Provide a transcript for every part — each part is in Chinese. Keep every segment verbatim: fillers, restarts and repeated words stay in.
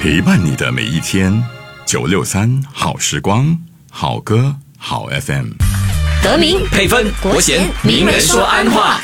陪伴你的每一天。九六三好时光，好歌好 F M。 德明配分国贤名人说安话。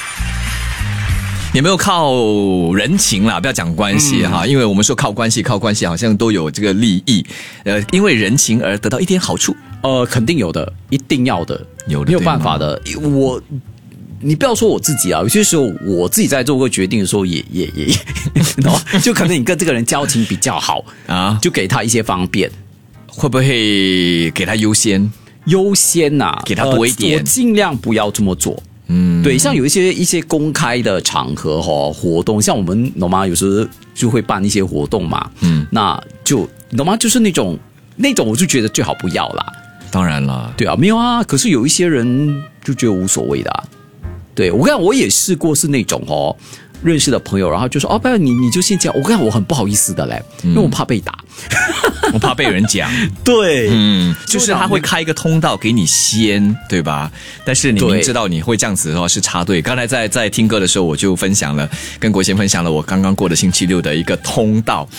有没有靠人情啦？不要讲关系哈、嗯，因为我们说靠关系，靠关系好像都有这个利益，呃，因为人情而得到一点好处。 呃，肯定有的，一定要的， 有的没有办法的。我，你不要说我自己啊，有些时候我自己在做个决定的时候也，也也也，就可能你跟这个人交情比较好啊，就给他一些方便， 会不会给他优先？ 优先呐、啊， 给他多一点、 呃，我尽量不要这么做。嗯，对，像有一些一些公开的场合哈活动，像我们懂吗？有时候就会办一些活动嘛，嗯，那就懂吗？就是那种那种，我就觉得最好不要啦。 当然了， 对啊，没有啊。可是有一些人就觉得无所谓的、啊。对我跟你讲，我也试过是那种哦，认识的朋友，然后就说哦，不然你你就先讲。我跟你讲，我很不好意思的嘞，因为我怕被打。 我怕被人讲， 对， 嗯，就是他会开一个通道给你先，对吧？但是你明知道你会这样子的话是插队。刚才在在听歌的时候，我就分享了，跟国贤分享了我刚刚过的星期六的一个通道。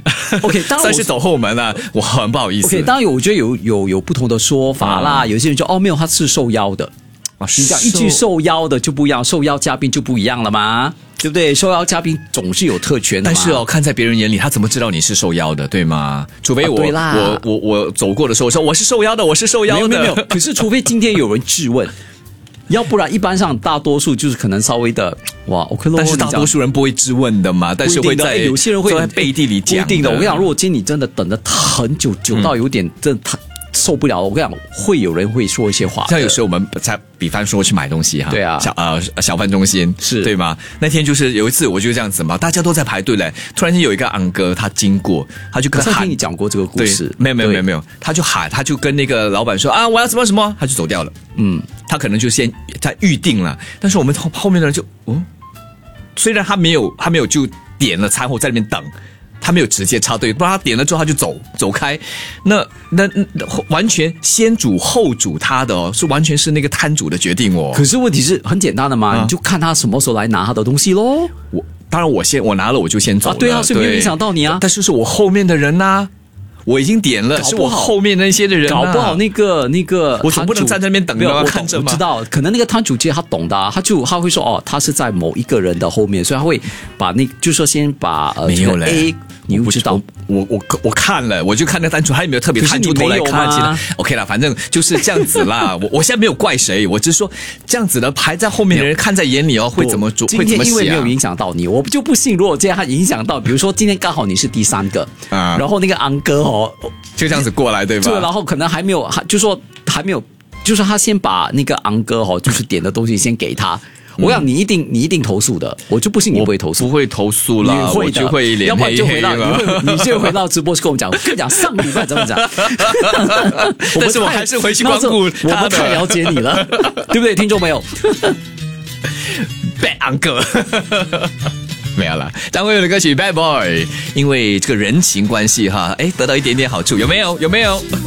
OK， 当然算是走后门了，我很不好意思。 OK， 当然有，我觉得有有有不同的说法啦。嗯、有些人就哦，没有，他是受邀的。啊，你讲一句受邀的就不一样，受邀嘉宾就不一样了吗？对不对？受邀嘉宾总是有特权的嘛。 但是哦，看在别人眼里，他怎么知道你是受邀的，对吗？除非我、啊、对啦我我我走过的时候说我是受邀的，我是受邀的。 没有没有没有。可是除非今天有人质问，要不然一般上大多数就是可能稍微的哇 OK 咯。 但是大多数人不会质问的嘛，但是会在有些人会在背地里讲的。 不一定的。我跟你讲，如果今天你真的等了很久，久到有点真的太。受不了，我跟你讲，会有人会说一些话。 像有时候我们在，比方说去买东西哈， 对啊， 小呃小贩中心是对吗？那天就是有一次，我就这样子嘛，大家都在排队嘞，突然间有一个昂哥他经过，他就跟喊， 听你讲过这个故事， 没有没有没有没有，他就喊，他就跟那个老板说啊，我要什么什么，他就走掉了。嗯，他可能就先他预定了，但是我们后后面的人就，嗯，虽然他没有他没有就点了餐后在那边等。他没有直接插队，不然他点了之后他就走走开，那那那完全先煮后煮他的哦，是完全是那个摊主的决定哦。 可是问题是很简单的嘛，啊、你就看他什么时候来拿他的东西咯。 我当然我先我拿了我就先走了， 啊对啊，所以没有影响到你啊。 但是是我后面的人呐、啊。我已经点了，是我后面那些的人、啊， 搞不好那个那个， 我总不能站在那边等着看着吗？ 我知道，可能那个摊主其实他懂的、啊，他就他会说哦，他是在某一个人的后面，所以他会把那就说先把呃没有嘞 A， 你又知道， 我我我我看了，我就看那摊主，他也没有特别探出头来看，其他 OK 啦，反正就是这样子啦。我我现在没有怪谁，我只是说这样子的排在后面的人看在眼里哦，会怎么做？会怎么写啊？ 今天因为没有影响到你，我就不信，如果这样他影响到，比如说今天刚好你是第三个，啊、然后那个安哥哦。 就这样子过来对吧？ 对，然后可能还没有，就说还没有，就是他先把那个昂哥哈，就是点的东西先给他。嗯、我想你一定你一定投诉的，我就不信你不会投诉。 不会投诉啦， 你会的， 我就会脸黑黑， 要不然就回到你会，你就回到直播室跟我们讲，我跟你讲上个礼拜怎么讲。 但是我还是回去光顾他的， 我们太了解你了，对不对，听众朋友 ？Bad 昂哥。没有了，张国荣的歌曲《Bad Boy》，因为这个人情关系哈，哎，得到一点点好处，有没有？有没有？